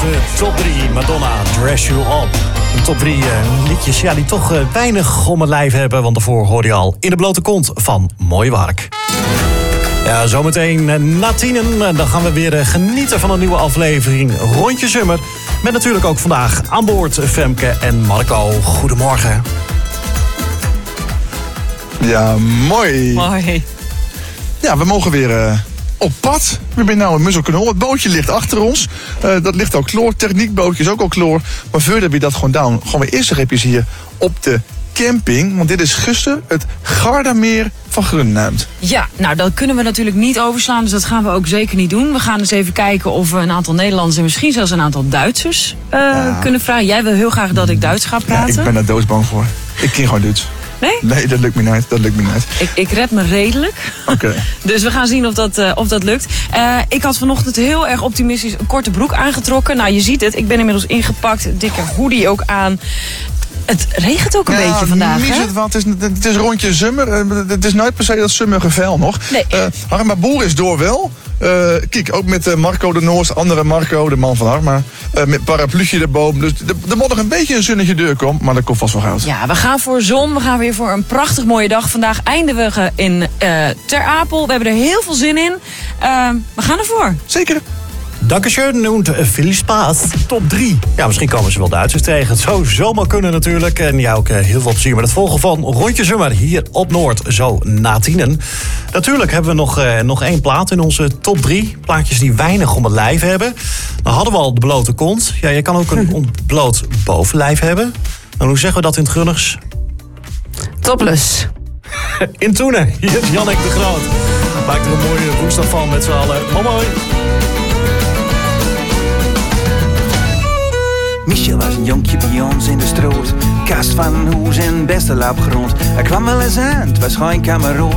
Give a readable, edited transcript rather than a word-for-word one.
onze top 3. Madonna, Dress You Up. Een top 3 liedjes die toch weinig om het lijf hebben. Want daarvoor hoorde je al In de blote kont van Mooi Wark. Ja, zometeen na 10:00. Dan gaan we weer genieten van een nieuwe aflevering Rondje Summer. Met natuurlijk ook vandaag aan boord Femke en Marco. Goedemorgen. Ja, mooi. Mooi. Ja, we mogen weer op pad. We zijn nou in Musselkanoal. Het bootje ligt achter ons. Dat ligt al kloor. Techniekbootje is ook al kloor. Maar verder weer dat gewoon down. Gewoon weer eerste repjes hier op de camping. Want dit is Gusten, het Gardameer van Grunnenuit. Ja, nou dat kunnen we natuurlijk niet overslaan. Dus dat gaan we ook zeker niet doen. We gaan eens even kijken of we een aantal Nederlanders en misschien zelfs een aantal Duitsers kunnen vragen. Jij wil heel graag dat ik Duits ga praten. Ja, ik ben daar doodsbang voor. Ik ken gewoon Duits. Nee? Nee, dat lukt me niet. Ik red me redelijk. Oké. Dus we gaan zien of dat lukt. Ik had vanochtend heel erg optimistisch een korte broek aangetrokken. Nou, je ziet het. Ik ben inmiddels ingepakt. Dikke hoodie ook aan. Het regent ook een beetje vandaag, hè? Het is rondje Summer. Het is nooit per se dat Summergevel nog. Nee. Harma Boer is door wel. Kijk, ook met Marco de Noors, andere Marco, de man van Harma. Met parapluutje erboven. Dus er moet nog een beetje een zonnetje deur komen, maar dat komt vast wel goud. Ja, we gaan voor zon. We gaan weer voor een prachtig mooie dag. Vandaag eindigen we in Ter Apel. We hebben er heel veel zin in. We gaan ervoor. Zeker. Dankeschön und viel Spaß. Top 3. Ja, misschien komen ze wel Duitsers tegen. Het zou zomaar kunnen natuurlijk. En jou ook heel veel plezier met het volgen van Rondje Summer hier op Noord. Zo na 10:00. Natuurlijk hebben we nog één plaat in onze top 3. Plaatjes die weinig om het lijf hebben. Dan hadden we al de blote kont. Ja, je kan ook een ontbloot bovenlijf hebben. En hoe zeggen we dat in het Grunners? Topless. In Toenen. Hier is Jannek de Groot. Maak er een mooie woensdag van met z'n allen. Mooi. Michel was een jonkje bij ons in de stroot. Kast van een hoes en beste lapgrond. Hij kwam wel eens aan, het was geen kameroon.